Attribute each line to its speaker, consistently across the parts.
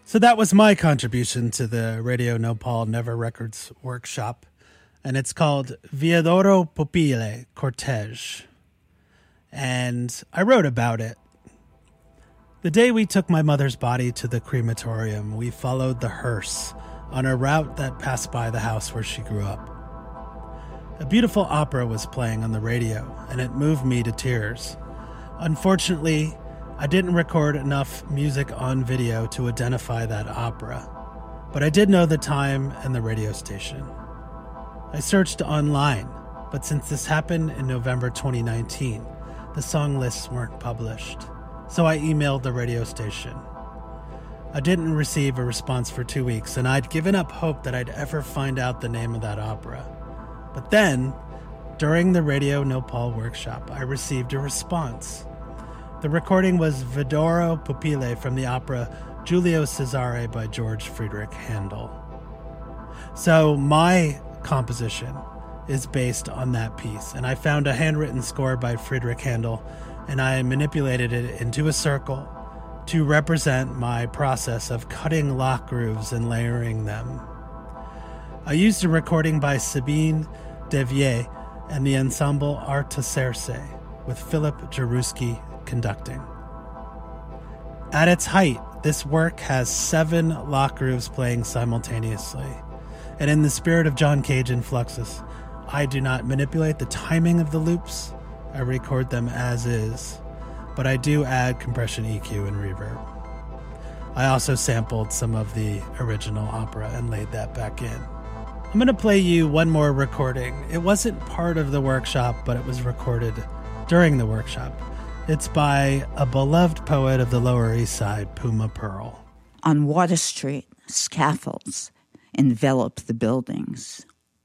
Speaker 1: So that was my contribution to the Radio Nopal Never Records workshop, and it's called Viadoro Pupile Cortege. And I wrote about it. The day we took my mother's body to the crematorium, we followed the hearse on a route that passed by the house where she grew up. A beautiful opera was playing on the radio, and it moved me to tears. Unfortunately, I didn't record enough music on video to identify that opera, but I did know the time and the radio station. I searched online, but since this happened in November 2019, the song lists weren't published, so I emailed the radio station. I didn't receive a response for 2 weeks, and I'd given up hope that I'd ever find out the name of that opera. But then, during the Radio Nopal workshop, I received a response. The recording was Viadoro Pupile from the opera Giulio Cesare by George Friedrich Handel. So my composition is based on that piece, and I found a handwritten score by Friedrich Handel, and I manipulated it into a circle to represent my process of cutting lock grooves and layering them. I used a recording by Sabine Devier and the ensemble Artaserse, with Philip Jaruski conducting. At its height, this work has 7 lock grooves playing simultaneously, and in the spirit of John Cage in Fluxus, I do not manipulate the timing of the loops. I record them as is, but I do add compression, EQ, and reverb. I also sampled some of the original opera and laid that back in. I'm going to play you one more recording. It wasn't part of the workshop, but it was recorded during the workshop. It's by a beloved poet of the Lower East Side, Puma Pearl.
Speaker 2: On Water Street, scaffolds envelop the buildings.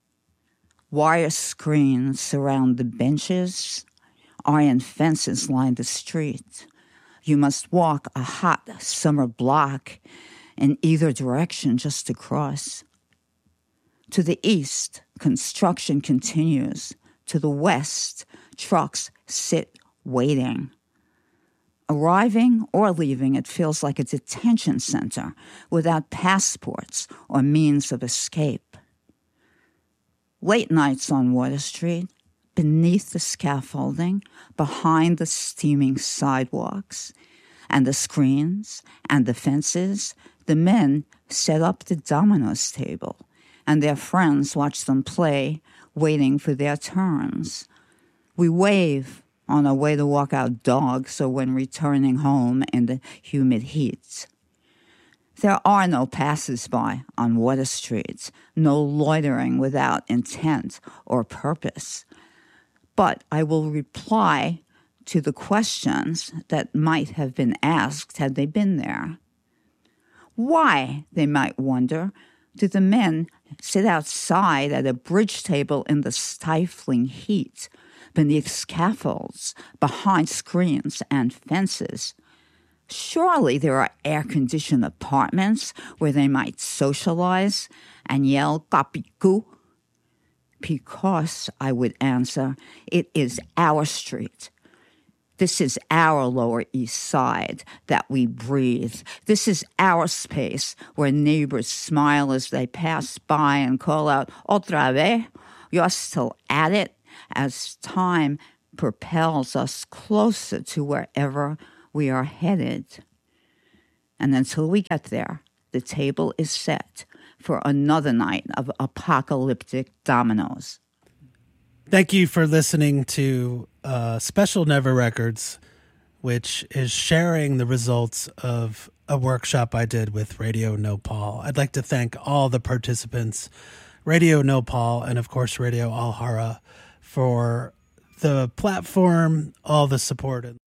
Speaker 2: Wire screens surround the benches. Iron fences line the street. You must walk a hot summer block in either direction just to cross. To the east, construction continues. To the west, trucks sit waiting. Arriving or leaving, it feels like a detention center without passports or means of escape. Late nights on Water Street, beneath the scaffolding, behind the steaming sidewalks, and the screens and the fences, the men set up the dominoes table, and their friends watch them play, waiting for their turns. We wave on our way to walk our dogs or when returning home in the humid heat. There are no passers-by on Water Street, no loitering without intent or purpose. But I will reply to the questions that might have been asked had they been there. Why, they might wonder, do the men sit outside at a bridge table in the stifling heat, beneath scaffolds, behind screens and fences? Surely there are air-conditioned apartments where they might socialize and yell "kapiku." Because, I would answer, it is our street. This is our Lower East Side that we breathe. This is our space where neighbors smile as they pass by and call out, "Otra vez?" You're still at it, as time propels us closer to wherever we are headed. And until we get there, the table is set for another night of apocalyptic dominoes.
Speaker 1: Thank you for listening to Special Never Records, which is sharing the results of a workshop I did with Radio Nopal. I'd like to thank all the participants, Radio Nopal, and of course Radio Alhara, for the platform, all the support.